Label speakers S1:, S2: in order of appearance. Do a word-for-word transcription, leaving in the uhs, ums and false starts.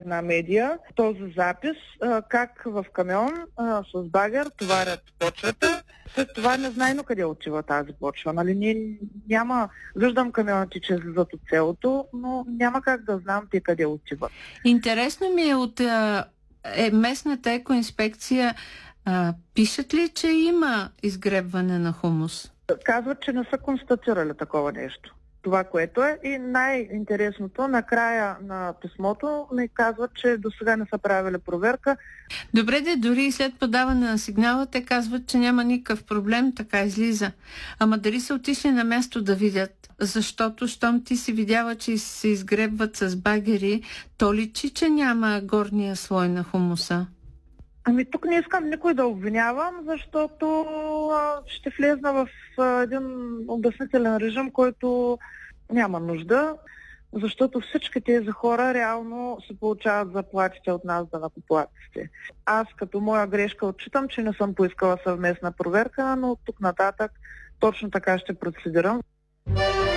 S1: една медия този запис, а, как в камион а, с багер товарят почвата. След това не знайно къде отива тази почва. Нали? Ние няма... Виждам камионите, че излизат от селото, но няма как да знам те къде отиват.
S2: Интересно ми е от а, е, местната екоинспекция. А, пишат ли, че има изгребване на хумус?
S1: Казват, че не са констатирали такова нещо. Това, което е. И най-интересното, накрая на писмото ми казват, че до сега не са правили проверка.
S2: Добре, де, дори и след подаване на сигнала, те казват, че няма никакъв проблем, така излиза. Ама дали са отишли на място да видят? Защото, щом ти си видяла, че се изгребват с багери, то личи, че няма горния слой на хумуса.
S1: Ами тук не искам никой да обвинявам, защото а, ще влезна в а, един обяснителен режим, който няма нужда, защото всички тези хора реално се получават заплатите от нас, данъкоплатците. Аз като моя грешка отчитам, че не съм поискала съвместна проверка, но от тук нататък точно така ще процедирам.